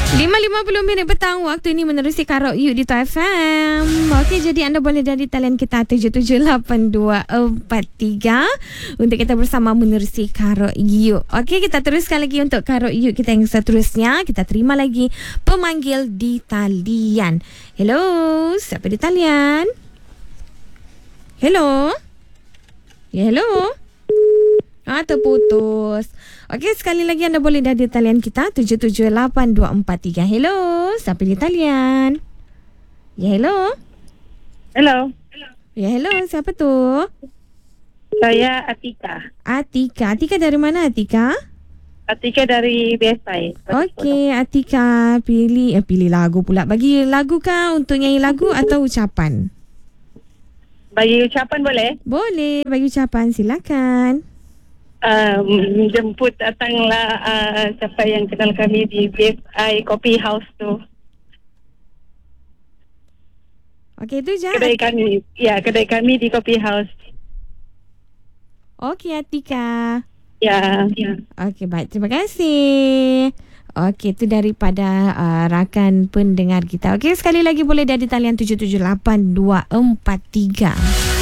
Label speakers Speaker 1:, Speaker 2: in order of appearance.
Speaker 1: 5.50 petang waktu ini menerusi Karo You di Top FM. Okey, jadi anda boleh dari talian kita 778243 untuk kita bersama menerusi Karo You. Okey, kita teruskan lagi untuk Karo You kita yang seterusnya. Kita terima lagi pemanggil di talian. Hello, siapa di talian? Hello? Ya, hello? Terputus. Okey, sekali lagi anda boleh dah di talian kita 778243. Hello, siapa di talian? Ya, hello.
Speaker 2: Hello.
Speaker 1: Ya, hello, siapa tu?
Speaker 2: Saya Atika.
Speaker 1: Atika dari mana Atika?
Speaker 2: Atika dari BSI.
Speaker 1: Okey, Atika pilih lagu pula. Bagi lagu kah untuk nyanyi lagu atau ucapan?
Speaker 2: Bagi ucapan boleh?
Speaker 1: Boleh, bagi ucapan silakan.
Speaker 2: Jemput datanglah siapa yang kenal kami di BSI Coffee House tu.
Speaker 1: Okey, itu je.
Speaker 2: Kedai kami di Coffee House.
Speaker 1: Okey, Atika.
Speaker 2: Ya.
Speaker 1: Okey, baik. Terima kasih. Okey, itu daripada rakan pendengar kita. Okey, sekali lagi boleh dari talian 778243.